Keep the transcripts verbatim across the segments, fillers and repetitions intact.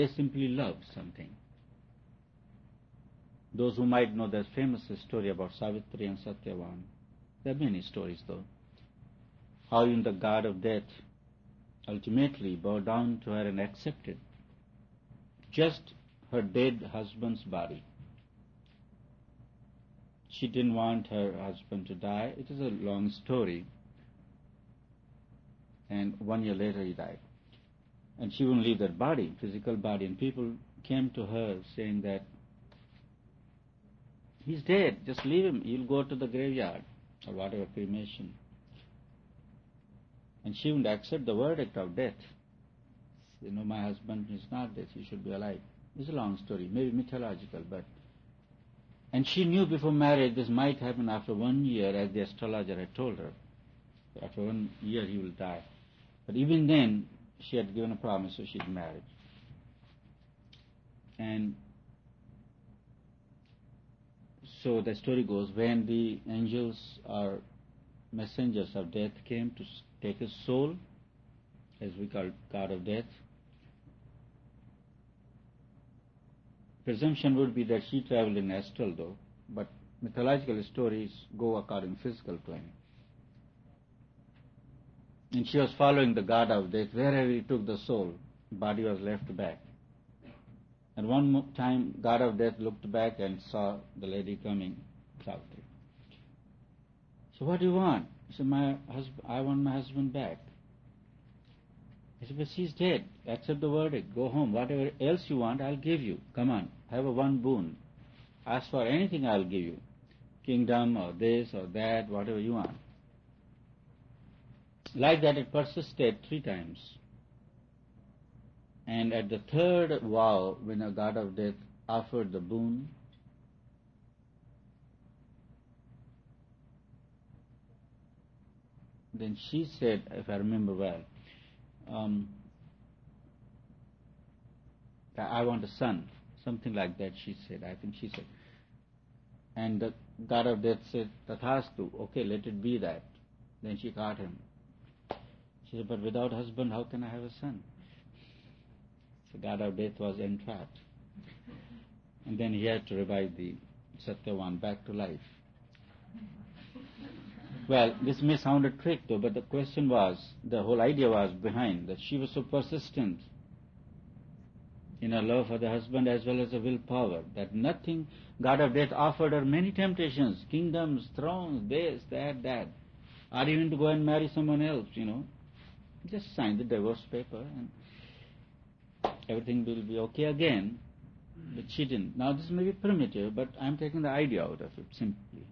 They simply love something. Those who might know the famous story about Savitri and Satyavan, there are many stories though, how even the god of death ultimately bowed down to her and accepted just her dead husband's body. She didn't want her husband to die. It is a long story. And one year later he died. And she wouldn't leave that body, physical body. And people came to her saying that he's dead, just leave him, he'll go to the graveyard or whatever, cremation. And she wouldn't accept the verdict of death. You know, my husband is not dead, he should be alive. It's a long story, maybe mythological, but... And she knew before marriage this might happen after one year, as the astrologer had told her. After one year he will die. But even then, she had given a promise, so she'd married. And so the story goes, when the angels or messengers of death came to take his soul, as we call god of death, presumption would be that she traveled in astral though, but mythological stories go according to physical plane. And she was following the god of death. Wherever he took the soul, body was left back. And one time, god of death looked back and saw the lady coming, Savitri. So what do you want? He said, my husband, I want my husband back. He said, but she's dead. Accept the verdict. Go home. Whatever else you want, I'll give you. Come on. Have a one boon. Ask for anything, I'll give you. Kingdom or this or that, whatever you want. Like that it persisted three times. And at the third vow, when a god of death offered the boon, then she said, if I remember well, um, I want a son, something like that she said, I think she said. And the god of death said, Tathastu, okay, let it be that. Then she caught him. She said, but without husband, how can I have a son? So god of death was entrapped. And then he had to revive the Satyavan back to life. Well, this may sound a trick though, but the question was, the whole idea was behind, that she was so persistent in her love for the husband as well as the willpower, that nothing, god of death offered her many temptations, kingdoms, thrones, this, that, that, or even to go and marry someone else, you know. Just sign the divorce paper and everything will be okay again. But she didn't. Now this may be primitive, but I'm taking the idea out of it simply.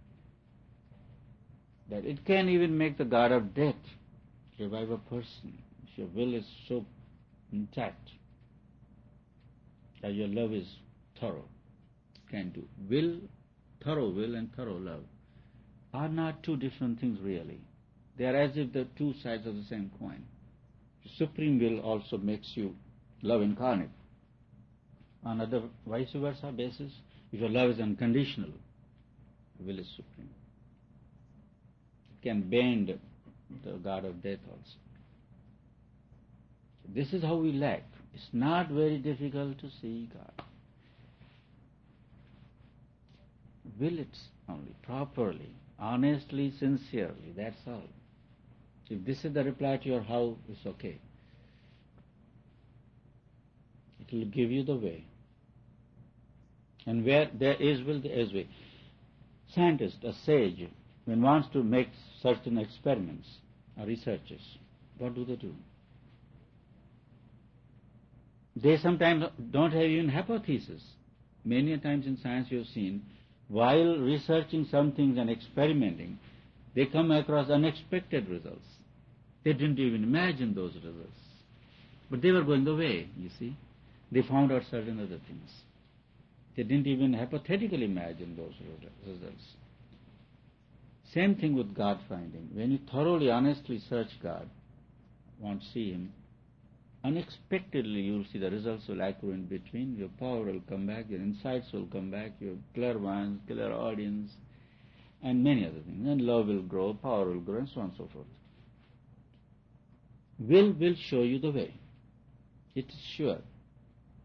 That it can even make the god of death revive a person if your will is so intact, that your love is thorough. It can do. Will, thorough will and thorough love are not two different things really. They are as if the two sides of the same coin. The supreme will also makes you love incarnate. On other vice versa basis, if your love is unconditional, will is supreme. It can bend the god of death also. So this is how we lack. It's not very difficult to see God. Will it only properly, honestly, sincerely, that's all. If this is the reply to your how, it's okay. It will give you the way. And where there is will, there is way. Scientist, a sage, when wants to make certain experiments or researches, what do they do? They sometimes don't have even hypothesis. Many times in science you have seen, while researching some things and experimenting, they come across unexpected results. They didn't even imagine those results. But they were going the way, you see. They found out certain other things. They didn't even hypothetically imagine those results. Same thing with God finding. When you thoroughly, honestly search God, want to see Him, unexpectedly you will see the results will accrue in between. Your power will come back, your insights will come back, your clairvoyance, clairaudience, and many other things. And love will grow, power will grow, and so on and so forth. Will will show you the way. It is sure.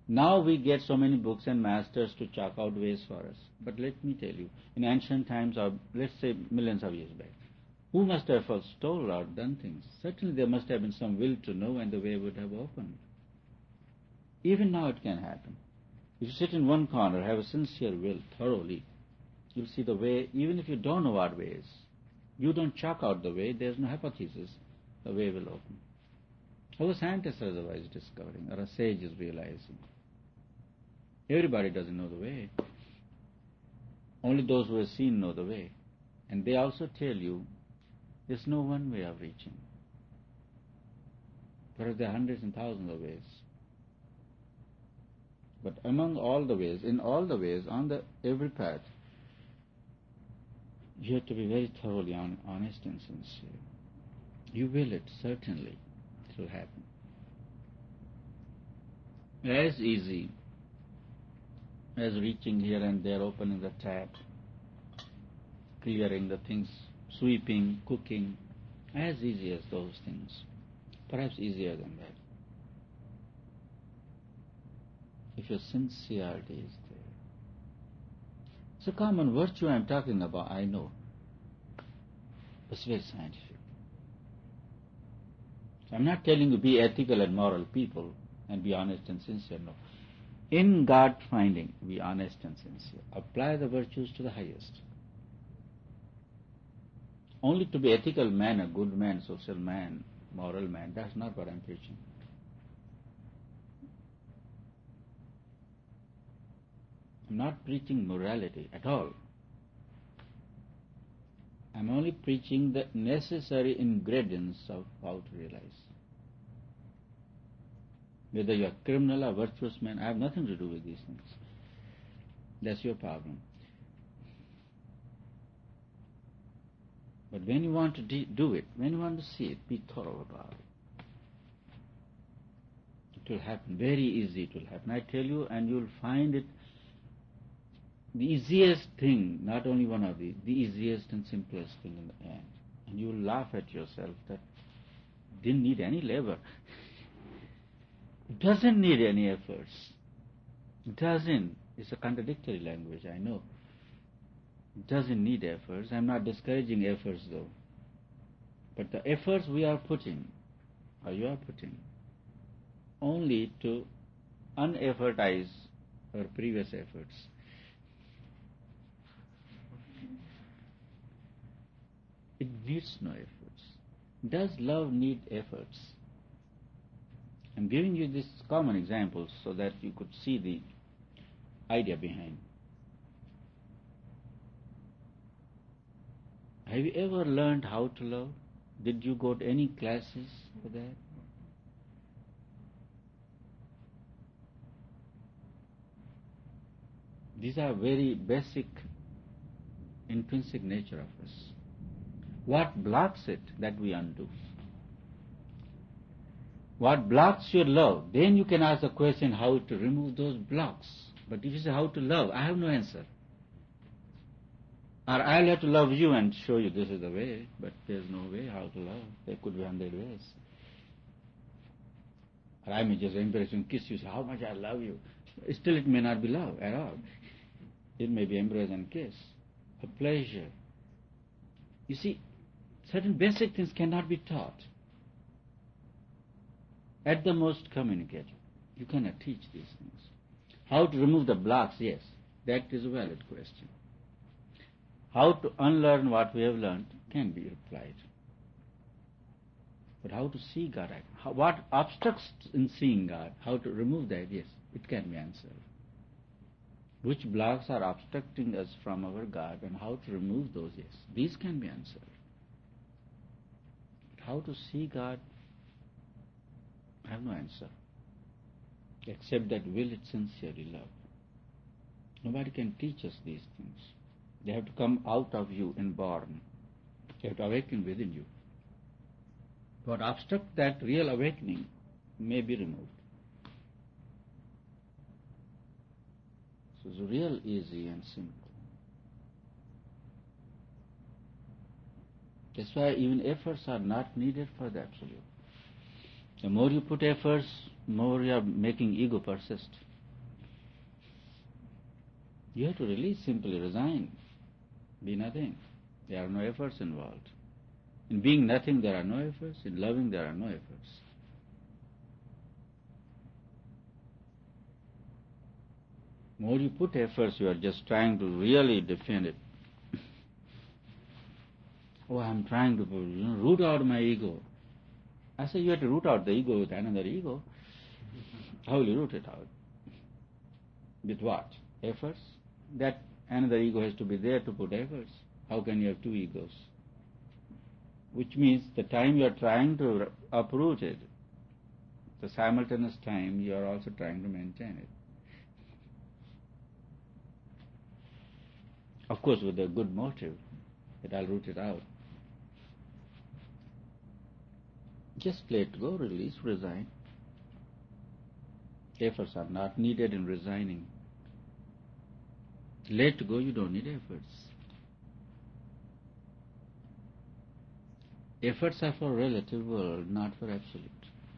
Now we get so many books and masters to chalk out ways for us. But let me tell you, in ancient times, or let's say millions of years back, who must have foretold or done things? Certainly there must have been some will to know, and the way would have opened. Even now it can happen. If you sit in one corner, have a sincere will, thoroughly, you'll see the way, even if you don't know what way is. You don't chalk out the way, there's no hypothesis, the way will open. Our scientists are otherwise discovering, or a sage is realizing. Everybody doesn't know the way. Only those who have seen know the way. And they also tell you there's no one way of reaching. Whereas there are hundreds and thousands of ways. But among all the ways, in all the ways, on the every path, you have to be very thoroughly on, honest and sincere. You will it, certainly. It will happen. As easy as reaching here and there, opening the tap, clearing the things, sweeping, cooking, as easy as those things. Perhaps easier than that. If your sincerity is there. It's a common virtue I'm talking about, I know. It's very scientific. I'm not telling you be ethical and moral people and be honest and sincere, no. In God finding, be honest and sincere. Apply the virtues to the highest. Only to be ethical man, a good man, social man, moral man, that's not what I'm preaching. I'm not preaching morality at all. I'm only preaching the necessary ingredients of how to realize. Whether you're a criminal or virtuous man, I have nothing to do with these things. That's your problem. But when you want to de- do it, when you want to see it, be thorough about it. It will happen. Very easy it will happen. I tell you, and you'll find it the easiest thing, not only one of the, the easiest and simplest thing in the end. And you'll laugh at yourself that didn't need any labor. It doesn't need any efforts. It doesn't. It's a contradictory language, I know. It doesn't need efforts. I'm not discouraging efforts though. But the efforts we are putting, or you are putting, only to uneffortize our previous efforts. It needs no efforts. Does love need efforts? I'm giving you these common examples so that you could see the idea behind. Have you ever learned how to love? Did you go to any classes for that? These are very basic, intrinsic nature of us. What blocks it, that we undo. What blocks your love? Then you can ask the question how to remove those blocks. But if you say how to love, I have no answer. Or I'll have to love you and show you this is the way, but there's no way how to love. There could be hundred ways. Or I may just embrace and kiss you, say how much I love you. Still it may not be love at all. It may be embrace and kiss. A pleasure. You see, certain basic things cannot be taught. At the most, communicate. You cannot teach these things. How to remove the blocks, yes, that is a valid question. How to unlearn what we have learned can be replied. But how to see God, how, what obstructs in seeing God, how to remove that, yes, it can be answered. Which blocks are obstructing us from our God and how to remove those, yes, these can be answered. But how to see God, I have no answer, except that will it sincerely love. Nobody can teach us these things. They have to come out of you and born. They have to awaken within you. What obstruct that real awakening may be removed. So it's real easy and simple. That's why even efforts are not needed for the absolute. The more you put efforts, more you are making ego persist. You have to release, simply resign, be nothing. There are no efforts involved. In being nothing, there are no efforts. In loving, there are no efforts. More you put efforts, you are just trying to really defend it. Oh, I'm trying to you know, root out my ego. I say you have to root out the ego with another ego. How will you root it out? With what? Efforts? That another ego has to be there to put efforts. How can you have two egos? Which means the time you are trying to uproot it, the simultaneous time you are also trying to maintain it. Of course, with a good motive, that I'll root it out. Just let go, release, resign. Efforts are not needed in resigning. Let go, you don't need efforts. Efforts are for relative world, not for absolute.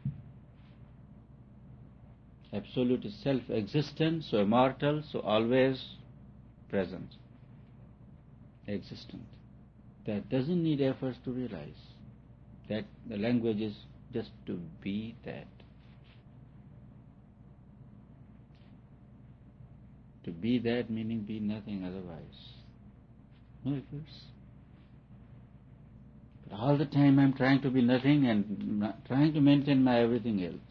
Absolute is self-existent, so immortal, so always present, existent. That doesn't need efforts to realize. That the language is just to be that. To be that meaning be nothing otherwise. No efforts. But all the time I'm trying to be nothing and trying to maintain my everything else.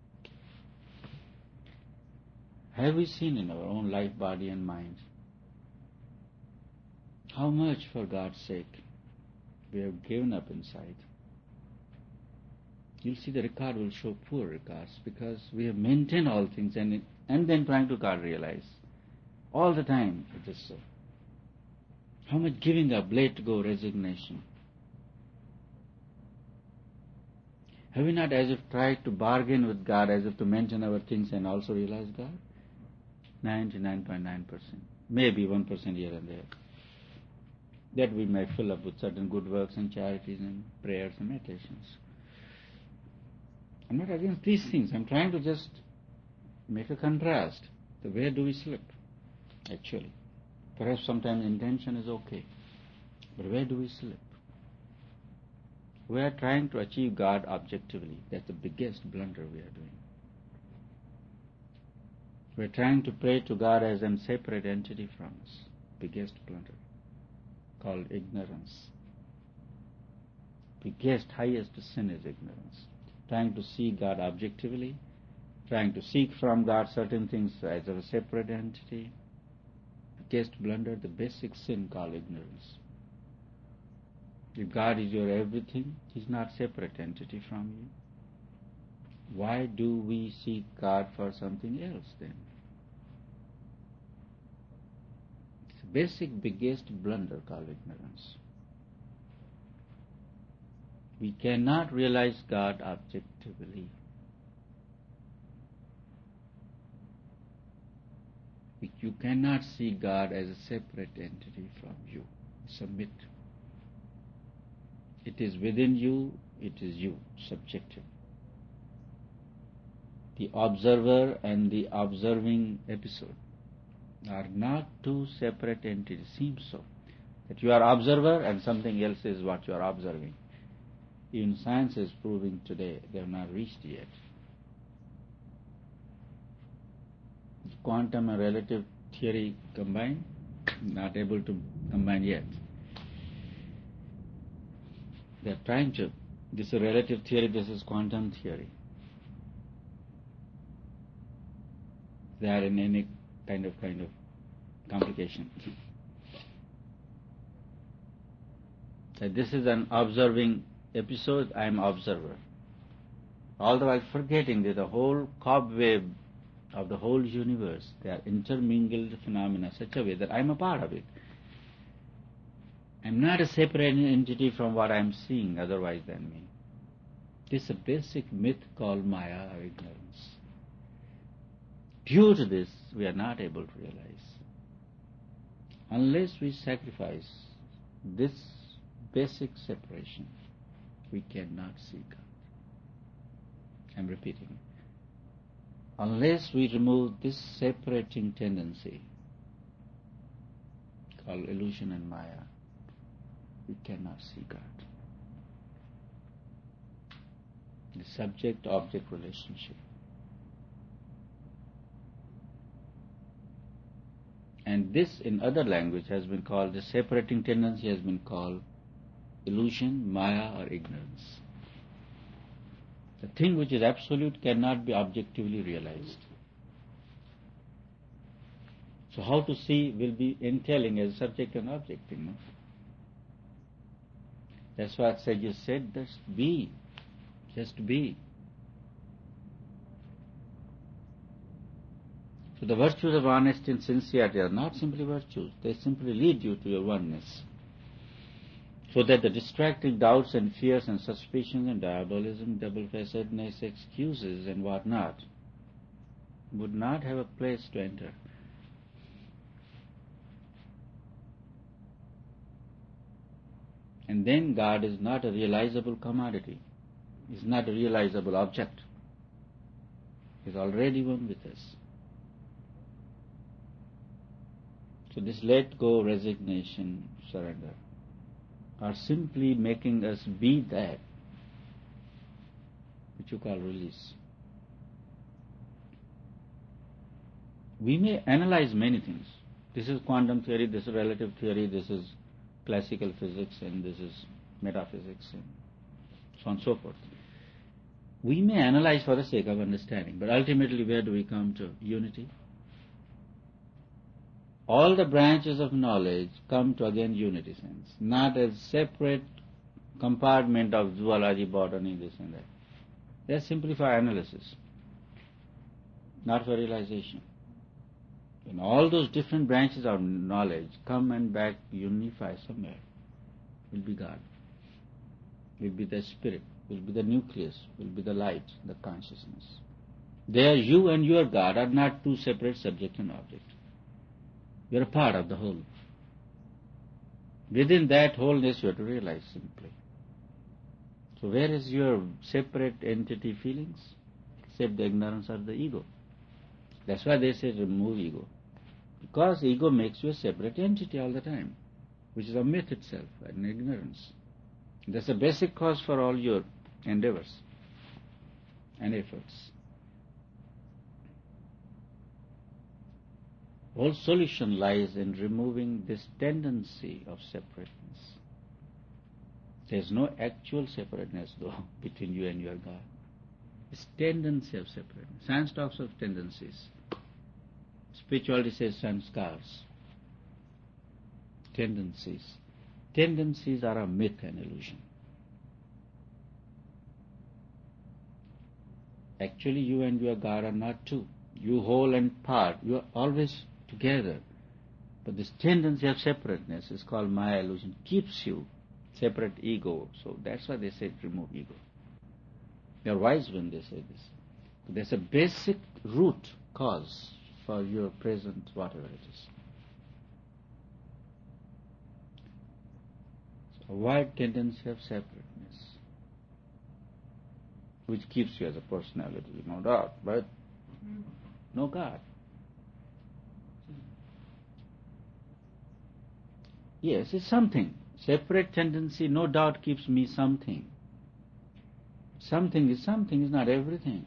Have we seen in our own life, body and mind how much, for God's sake, we have given up inside? You'll see the record will show poor records because we have maintained all things and, and then trying to God realize. All the time it is so. How much giving up, let go, resignation. Have we not as if tried to bargain with God as if to maintain our things and also realize God? ninety-nine point nine percent. Maybe one percent here and there. That we may fill up with certain good works and charities and prayers and meditations. I'm not against these things. I'm trying to just make a contrast. So where do we slip, actually? Perhaps sometimes intention is okay. But where do we slip? We are trying to achieve God objectively. That's the biggest blunder we are doing. We are trying to pray to God as a separate entity from us. Biggest blunder. Called ignorance. Biggest, highest sin is ignorance. Trying to see God objectively, trying to seek from God certain things as a separate entity. Biggest blunder, the basic sin called ignorance. If God is your everything, He's not a separate entity from you. Why do we seek God for something else then? It's a basic, biggest blunder called ignorance. We cannot realize God objectively. You cannot see God as a separate entity from you. Submit. It is within you, it is you, subjective. The observer and the observing episode are not two separate entities. Seems so. That you are observer and something else is what you are observing. Even science is proving today they have not reached yet. Quantum and relative theory combined, not able to combine yet. They are trying to. This is relative theory, this is quantum theory. They are in any kind of kind of complication. So this is an observing episode, I am observer. All the while forgetting that the whole cobweb of the whole universe, they are intermingled phenomena such a way that I am a part of it. I am not a separate entity from what I am seeing otherwise than me. This is a basic myth called Maya or ignorance. Due to this, we are not able to realize. Unless we sacrifice this basic separation, we cannot see God. I am repeating it. Unless we remove this separating tendency, called illusion and Maya. We cannot see God. The subject-object relationship. And this in other language has been called, the separating tendency has been called illusion, Maya or ignorance. The thing which is absolute cannot be objectively realized. So how to see will be entailing as subject and object, you know. That's why Sages said, just be, just be. So the virtues of honesty and sincerity are not simply virtues, they simply lead you to your oneness. So that the distracting doubts and fears and suspicions and diabolism, double-facedness, excuses and what not would not have a place to enter. And then God is not a realizable commodity, is not a realizable object. He is already one with us. So this let go, resignation, surrender are simply making us be that which you call release. We may analyze many things. This is quantum theory, this is relative theory, this is classical physics, and this is metaphysics, and so on and so forth. We may analyze for the sake of understanding, but ultimately where do we come to? Unity. All the branches of knowledge come to again unity sense, not as separate compartment of zoology, botany, this and that. They are simply for analysis, not for realization. And all those different branches of knowledge come and back unify somewhere. Will be God, will be the spirit, will be the nucleus, will be the light, the consciousness. There you and your God are not two separate subject and object. You are a part of the whole. Within that wholeness you have to realize simply. So where is your separate entity feelings? Except the ignorance of the ego. That's why they say remove ego. Because ego makes you a separate entity all the time, which is a myth itself, an ignorance. That's the basic cause for all your endeavors and efforts. Whole solution lies in removing this tendency of separateness. There is no actual separateness, though, between you and your God. It's tendency of separateness. Science talks of tendencies. Spirituality says sanskars. Tendencies. Tendencies are a myth and illusion. Actually, you and your God are not two. You whole and part. You are always together. But this tendency of separateness is called Maya illusion. Keeps you separate ego. So that's why they say remove ego. They are wise when they say this. But there's a basic root cause for your present whatever it is. So avoid tendency of separateness, which keeps you as a personality, no doubt, but no God. Yes, it's something. Separate tendency, no doubt, keeps me something. Something is something, is not everything.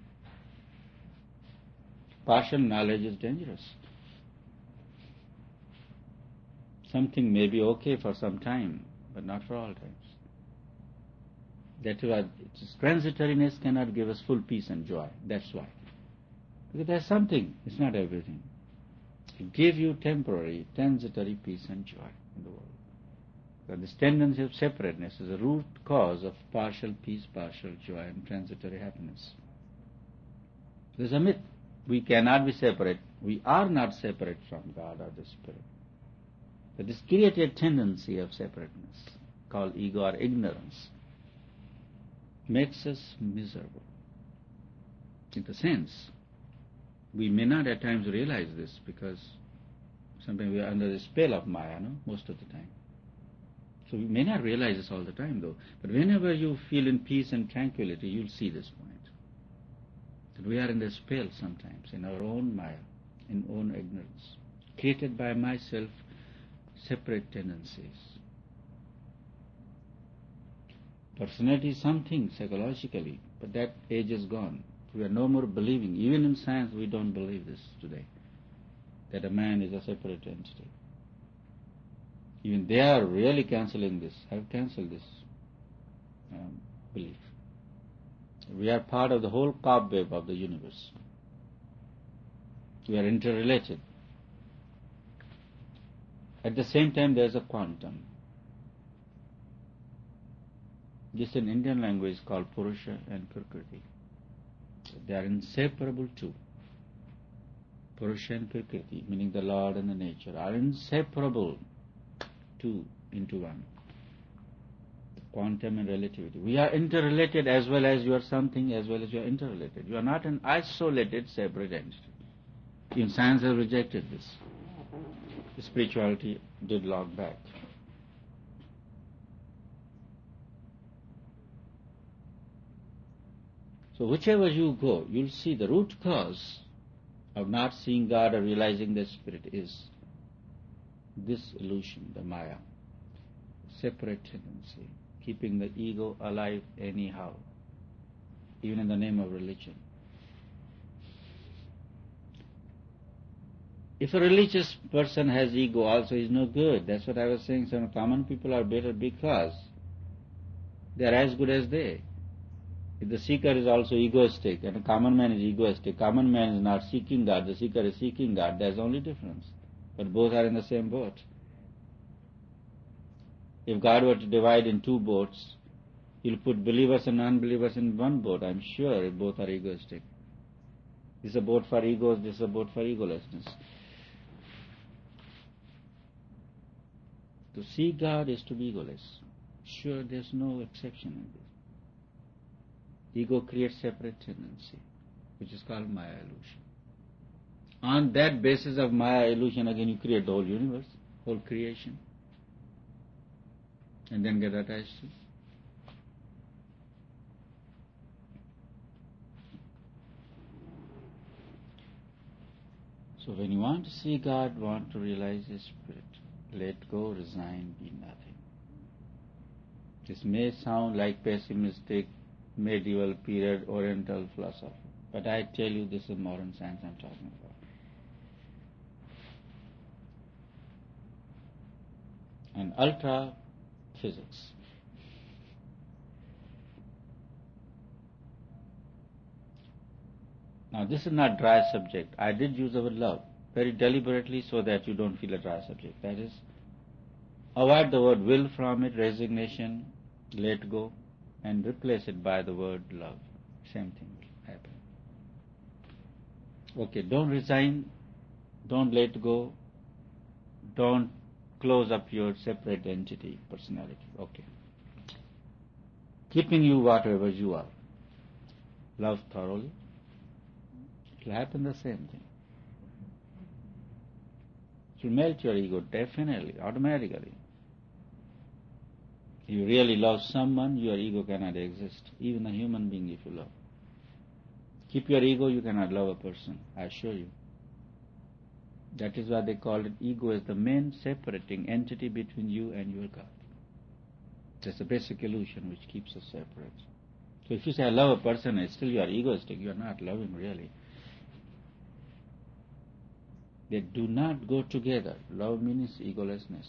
Partial knowledge is dangerous. Something may be okay for some time, but not for all times. That is why its transitoriness cannot give us full peace and joy. That's why. Because there's something, it's not everything. To give you temporary, transitory peace and joy in the world. But this tendency of separateness is a root cause of partial peace, partial joy, and transitory happiness. There's a myth. We cannot be separate. We are not separate from God or the Spirit. But this created tendency of separateness, called ego or ignorance, makes us miserable. In the sense, we may not at times realize this because sometimes we are under the spell of Maya, no? Most of the time. So we may not realize this all the time, though. But whenever you feel in peace and tranquility, you'll see this point. That we are in the spell sometimes, in our own Maya, in own ignorance, created by myself, separate tendencies. Personality is something psychologically, but that age is gone. We are no more believing. Even in science, we don't believe this today, that a man is a separate entity. Even they are really cancelling this, have cancelled this um, belief. We are part of the whole cobweb of the universe. We are interrelated. At the same time, there is a quantum. This in Indian language is called Purusha and Prakriti. They are inseparable too. Purusha and Prakriti, meaning the Lord and the nature, are inseparable two into one. Quantum and relativity. We are interrelated as well as you are something, as well as you are interrelated. You are not an isolated, separate entity. Even science has rejected this. Spirituality did long back. So whichever you go, you'll see the root cause of not seeing God or realizing the Spirit is this illusion, the Maya, separate tendency, keeping the ego alive anyhow, even in the name of religion. If a religious person has ego also, is no good. That's what I was saying. Some common people are better because they are as good as they. If the seeker is also egoistic and a common man is egoistic, common man is not seeking God, the seeker is seeking God, there's only difference. But both are in the same boat. If God were to divide in two boats, He'll put believers and unbelievers in one boat, I'm sure, if both are egoistic. This is a boat for egos, this is a boat for egolessness. To see God is to be egoless. Sure, there's no exception in this. Ego creates separate tendency, which is called Maya illusion. On that basis of Maya illusion, again you create the whole universe, whole creation, and then get attached to it. So when you want to see God, want to realize His Spirit, let go, resign, be nothing. This may sound like pessimistic, medieval period, Oriental philosophy, but I tell you this is modern science I'm talking about. And ultra physics. Now this is not dry subject. I did use the word love very deliberately so that you don't feel a dry subject. That is, avoid the word will from it, resignation, let go, and replace it by the word love. Same thing happen. Okay, don't resign, don't let go, don't close up your separate entity, personality. Okay. Keeping you whatever you are. Love thoroughly. It will happen the same thing. It will melt your ego, definitely, automatically. If you really love someone, your ego cannot exist, even a human being if you love. Keep your ego, you cannot love a person, I assure you. That is why they call it ego as the main separating entity between you and your God. That's the basic illusion which keeps us separate. So if you say I love a person and still you are egoistic, you are not loving really. They do not go together. Love means egolessness.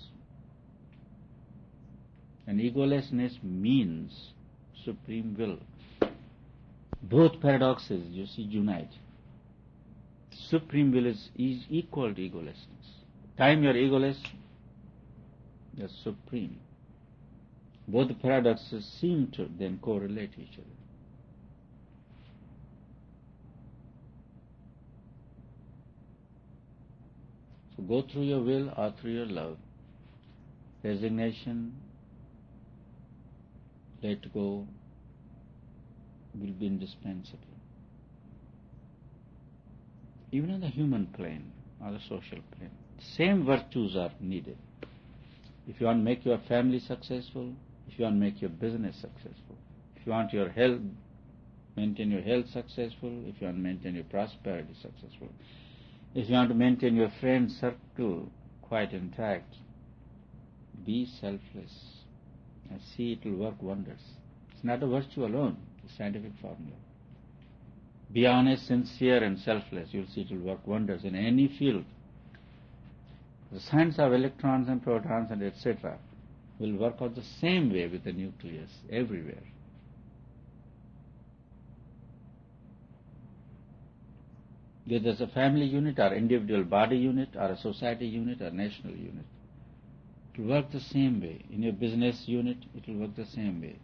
And egolessness means supreme will. Both paradoxes, you see, unite. Supreme will is, is equal to egolessness. Time you are egoless, you are supreme. Both the paradoxes seem to then correlate each other. So go through your will or through your love. Resignation, let go, will be indispensable. Even on the human plane or the social plane, same virtues are needed. If you want to make your family successful, if you want to make your business successful, if you want your health, maintain your health successful, if you want to maintain your prosperity successful, if you want to maintain your friend circle quite intact, Be selfless and see it will work wonders. It's not a virtue alone, it's a scientific formula. Be honest, sincere and selfless. You'll see it will work wonders in any field. The science of electrons and protons and et cetera will work out the same way with the nucleus everywhere. Whether it's a family unit or individual body unit or a society unit or national unit, it will work the same way. In your business unit, it will work the same way.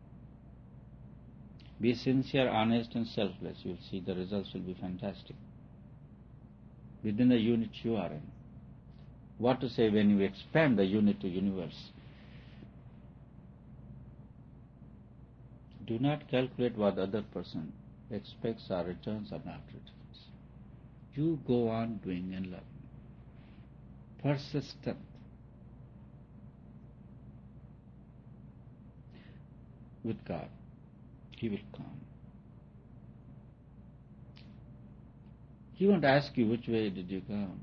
Be sincere, honest and selfless. You'll see the results will be fantastic. Within the unit you are in. What to say when you expand the unit to universe? Do not calculate what the other person expects or returns or not returns. You go on doing and loving. Persistent. With God, He will come. He won't ask you which way did you come.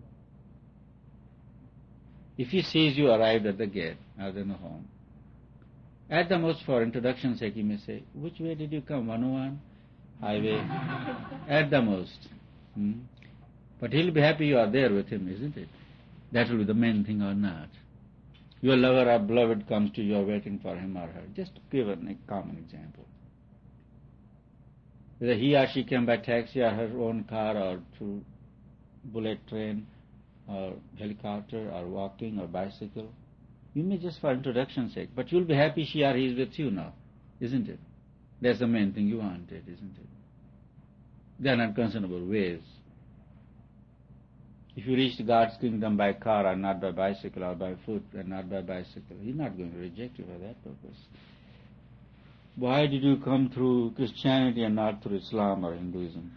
If He sees you arrived at the gate or in the home, at the most for introduction's sake He may say, which way did you come? one oh one? Highway? At the most. Hmm? But He'll be happy you are there with Him, isn't it? That will be the main thing or not. Your lover or beloved comes to you, you are waiting for him or her. Just to give a common example. Whether he or she came by taxi or her own car or through bullet train or helicopter or walking or bicycle, you may just for introduction's sake, but you'll be happy she or he is with you now, isn't it? That's the main thing you wanted, isn't it? They are not concerned about ways. If you reach God's kingdom by car or not by bicycle or by foot and not by bicycle, He's not going to reject you for that purpose. Why did you come through Christianity and not through Islam or Hinduism?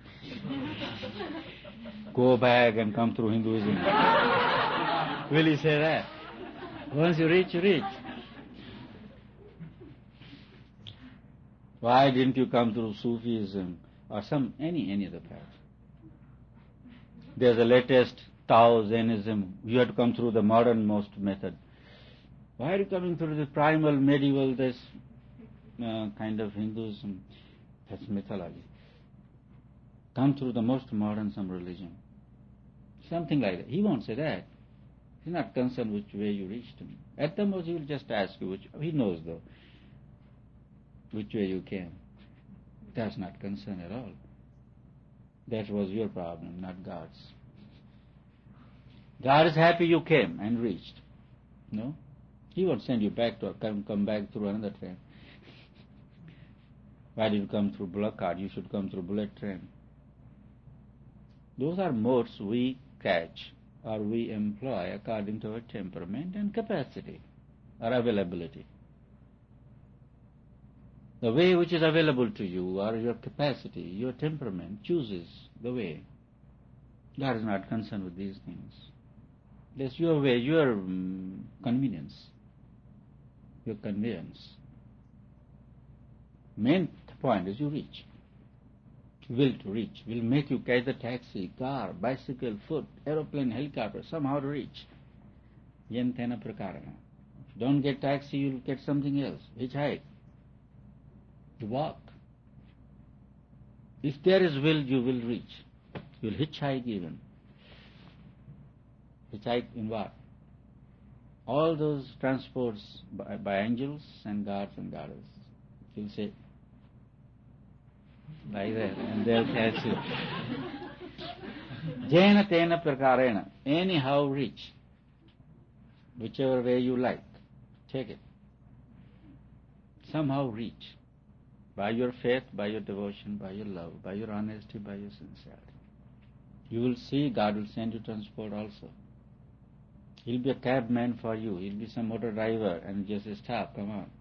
Go back and come through Hinduism. Will He say that? Once you reach, you reach. Why didn't you come through Sufism or some any any other path? There's the latest Tao, Zennism. You have to come through the modernmost method. Why are you coming through the primal, medieval, this uh, kind of Hinduism? That's mythology. Come through the most modern some religion. Something like that. He won't say that. He's not concerned which way you reached Him. At the most, He will just ask you which. He knows though which way you came. That's not concern at all. That was your problem, not God's. God is happy you came and reached. No? He won't send you back to come, come back through another train. Why did you come through bullock cart? You should come through bullet train. Those are modes we catch or we employ according to our temperament and capacity or availability. The way which is available to you or your capacity, your temperament chooses the way. God is not concerned with these things. That's your way, your um, convenience, your conveyance. Main point is you reach. Will to reach. Will make you catch the taxi, car, bicycle, foot, aeroplane, helicopter, somehow to reach. Yentena prakarana. If you don't get taxi, you'll get something else. Hitchhike. You walk. If there is will, you will reach. You'll hitchhike even. Hitchhike in what? All those transports by, by angels and gods and goddesses. You'll say, like that, and they'll catch you. Jena tena prakarena. Anyhow reach. Whichever way you like. Take it. Somehow reach. By your faith, by your devotion, by your love, by your honesty, by your sincerity. You will see God will send you transport also. He'll be a cabman for you. He'll be some motor driver and just say, stop, come on.